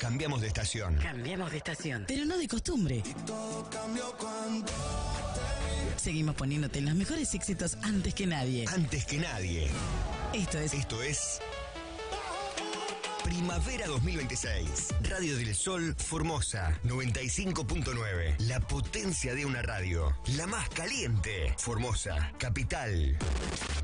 cambiamos de estación. Cambiamos de estación. Pero no de costumbre. Seguimos poniéndote los mejores éxitos antes que nadie. Antes que nadie. Esto es Primavera 2026. Radio del Sol Formosa 95.9. La potencia de una radio. La más caliente. Formosa, capital.